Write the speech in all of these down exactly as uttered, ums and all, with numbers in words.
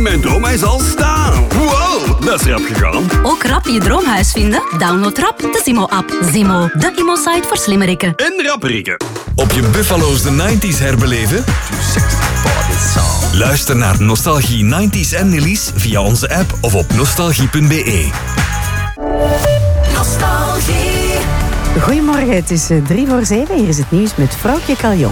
Mijn droomhuis al staan. Wow, dat is rap gegaan. Ook rap je droomhuis vinden? Download rap de Zimo-app. Zimo, de imo-site voor slimmerikken. En rapperikken. Op je Buffalo's de nineties herbeleven? Luister naar Nostalgie nineties en Nillies via onze app of op nostalgie punt b e. Nostalgie. Goedemorgen, het is drie voor zeven. Hier is het nieuws met Vrouwtje Caljon.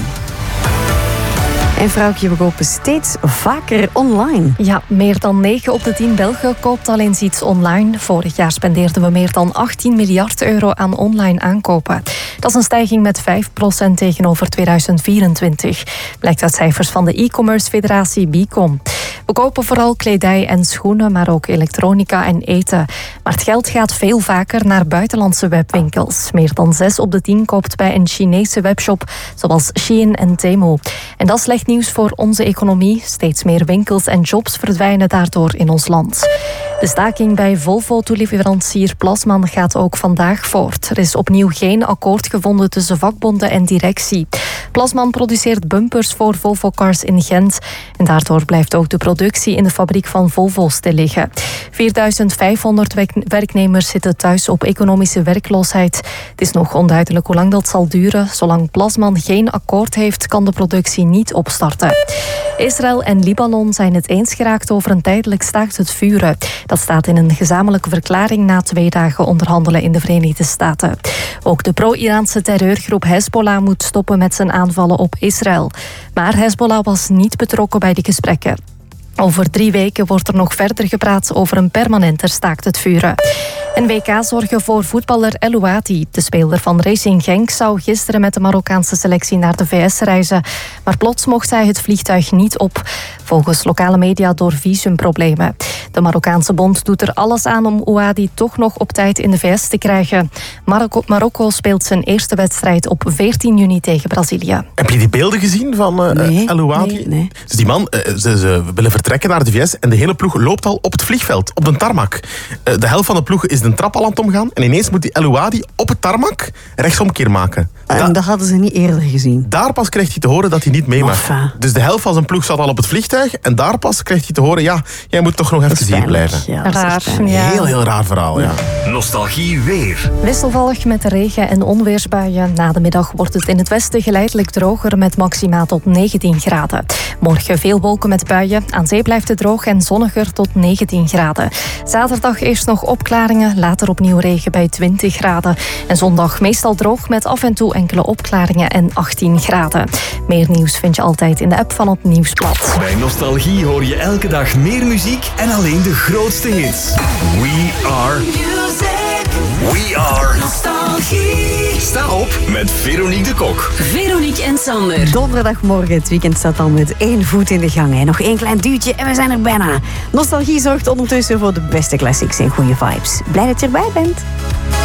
En Vrouwtje, we kopen steeds vaker online. Ja, meer dan negen op de tien Belgen koopt al eens iets online. Vorig jaar spendeerden we meer dan achttien miljard euro aan online aankopen. Dat is een stijging met vijf procent tegenover tweeduizend vierentwintig. Blijkt uit cijfers van de e-commerce federatie Bicom. We kopen vooral kledij en schoenen, maar ook elektronica en eten. Maar het geld gaat veel vaker naar buitenlandse webwinkels. Meer dan zes op de tien koopt bij een Chinese webshop, zoals Shein en Temu. En dat is slecht nieuws voor onze economie. Steeds meer winkels en jobs verdwijnen daardoor in ons land. De staking bij Volvo-toeleverancier Plasman gaat ook vandaag voort. Er is opnieuw geen akkoord gevonden tussen vakbonden en directie. Plasman produceert bumpers voor Volvo Cars in Gent. En daardoor blijft ook de productie in de fabriek van Volvo stil liggen. vierduizend vijfhonderd werknemers zitten thuis op economische werkloosheid. Het is nog onduidelijk hoe lang dat zal duren. Zolang Plasman geen akkoord heeft, kan de productie niet opstarten. Israël en Libanon zijn het eens geraakt over een tijdelijk staakt het vuren. Dat staat in een gezamenlijke verklaring na twee dagen onderhandelen in de Verenigde Staten. Ook de pro-Iraanse terreurgroep Hezbollah moet stoppen met zijn aanvallen op Israël. Maar Hezbollah was niet betrokken bij de gesprekken. Over drie weken wordt er nog verder gepraat over een permanenter staakt het vuren. En W K-zorgen voor voetballer El Ouati. De speler van Racing Genk zou gisteren met de Marokkaanse selectie naar de V S reizen. Maar plots mocht hij het vliegtuig niet op. Volgens lokale media door visumproblemen. De Marokkaanse bond doet er alles aan om Ouati toch nog op tijd in de V S te krijgen. Marokko, Marokko speelt zijn eerste wedstrijd op veertien juni tegen Brazilië. Heb je die beelden gezien van uh, nee, El Ouati? Nee, nee. Dus die man, uh, ze, ze willen vertrekken naar de V S en de hele ploeg loopt al op het vliegveld, op de tarmac. Uh, de helft van de ploeg is de trap al aan het omgaan en ineens moet die El Ouati op het tarmac rechtsomkeer maken. En Da- dat hadden ze niet eerder gezien. Daar pas krijgt hij te horen dat hij niet mee mag. Enfin. Dus de helft van zijn ploeg zat al op het vliegtuig en daar pas krijgt hij te horen, ja, jij moet toch nog Dat even is hier pijnlijk. blijven. Ja, dat is Raar, echt pijnlijk. ja. Heel, heel raar verhaal, ja. Nostalgie weer. Wisselvallig met regen- en onweersbuien. Na de middag wordt het in het westen geleidelijk droger met maxima tot negentien graden. Morgen veel wolken met buien. Aan zee blijft het droog en zonniger tot negentien graden. Zaterdag eerst nog opklaringen, later opnieuw regen bij twintig graden. En zondag meestal droog met af en toe enkele opklaringen en achttien graden. Meer nieuws vind je altijd in de app van het Nieuwsblad. Bij Nostalgie hoor je elke dag meer muziek en alleen de grootste hits. We are... Music. We are... Nostalgie. Sta op met Veronique de Kok. Veronique en Sander. Donderdagmorgen, het weekend staat al met één voet in de gang. Hè. Nog één klein duwtje en we zijn er bijna. Nostalgie zorgt ondertussen voor de beste classics en goede vibes. Blij dat je erbij bent.